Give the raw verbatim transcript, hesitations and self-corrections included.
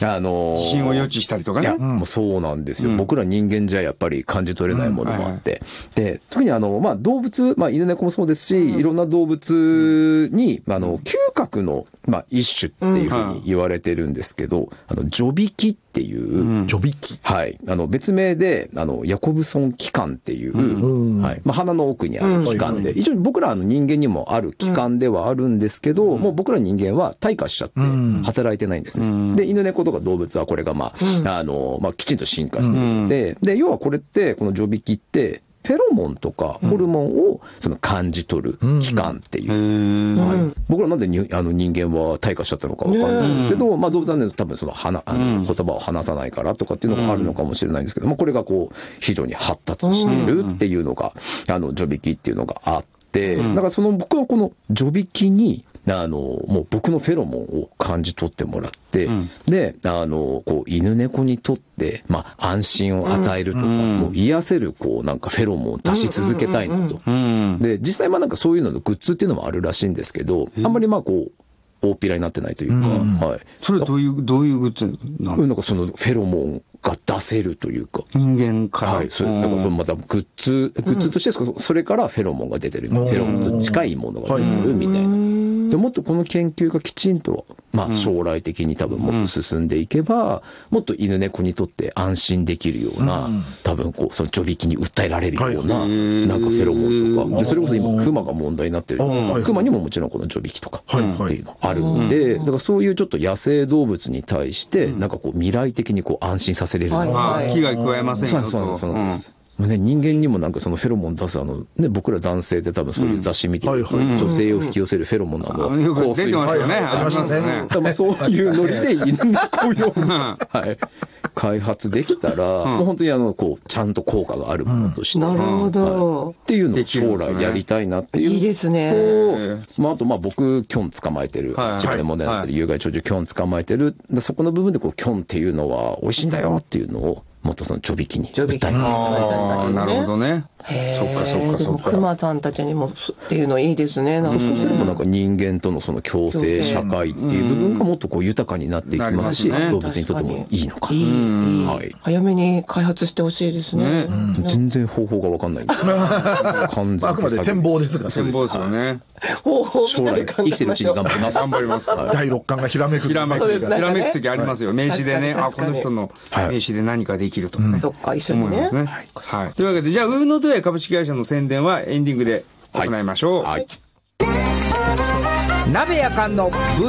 あのー、 自信を予知したりとかね。 いや、もうそうなんですよ、うん。僕ら人間じゃやっぱり感じ取れないものもあって。うんはいはい、で、特にあの、まあ、動物、まあ、犬猫もそうですし、うん、いろんな動物に、あの、嗅覚の、まあ、一種っていうふうに言われてるんですけど、うん、あの、ジョビキっていう、 ジョビキはい。あの、別名で、あの、ヤコブソン器官っていう、うん、はい。まあ、鼻の奥にある器官で、うん、一応僕らの人間にもある器官ではあるんですけど、うん、もう僕ら人間は退化しちゃって、働いてないんですね。うん、で、犬猫とか動物はこれが、まあ、うん、あの、まあ、きちんと進化してるんで、うん、で、要はこれって、このジョビキって、フェロモンとかホルモンをその感じ取る器官っていう、うんはい、僕らなんでにあの人間は退化しちゃったのかわかんないんですけど、まあ動物はね多分その話あの言葉を話さないからとかっていうのがあるのかもしれないんですけど、まあこれがこう非常に発達しているっていうのがあのジョビキっていうのがあって、だからその僕はこのジョビキにあのもう僕のフェロモンを感じ取ってもらって、うん、であのこう犬猫にとって、まあ、安心を与えるとか、うん、もう癒せるこうなんかフェロモンを出し続けたいなと、うんうんうん、で実際まあなんかそういうののグッズっていうのもあるらしいんですけど、あんまりまあこう大っぴらになってないというか、うんはい、それはどういうどういうグッズなの？ なんかそのフェロモンが出せるというか、 人間からはい、それだからまたグッズグッズとして、うん、それからフェロモンが出てる、フェロモンと近いものが出てるみたいな。でもっとこの研究がきちんと、まあ、将来的に多分もっと進んでいけば、うん、もっと犬猫にとって安心できるような、うん、多分こうそのジョビキに訴えられるような、はい、なんかフェロモンとか、でそれこそ今クマが問題になってるじゃないですか。クマにももちろんこのジョビキとかっていうのあるんで、だからそういうちょっと野生動物に対してなんかこう未来的にこう安心させれるような、 はいはい、危害加えませんよと。 そうなんです、そうなんです。ね、人間にもなんかそのフェロモン出すあの、ね、僕ら男性って多分そういう雑誌見てる、うんはいはい、女性を引き寄せるフェロモンなど、うん、 香水、はいはい、ありましたね。 まあ、そういうノリで犬猫用に、はい、開発できたら、うん、もう本当にあのこうちゃんと効果があるものとして、 うん、なるほど、 はい、っていうのを将来やりたいなっていう。 いいですね。 まあ、あとまあ僕キョン捕まえてる、はい、千葉で問題になってる有害鳥獣キョン捕まえてる、そこの部分でこうキョンっていうのは美味しいんだよっていうのをもっとそのジョビキに訴えて、 ああ、なるほどね。そっかそっかそっか。 クマさんたちにもっていうのいいですね。 なんかそうすればなんか人間とのその共生社会っていう部分がもっとこう豊かになっていきますし、動物にとってもいいのか。いい、いい、 はい。早めに開発してほしいですね。 全然方法が分かんないんです。完全あくまで展望ですから。 展望ですよね。 将来生きてるうちに頑張ります。 頑張ります。 第六感がひらめく。 ひらめく。ひらめく時ありますよ。名刺でね、あ、この人の名刺で何かできるとかね。 そっか、一緒にね。 はい。というわけで、じゃあ、ウーノトヤ株式会社の宣伝はエンディングで行いましょう。はい。 鍋やかんのブ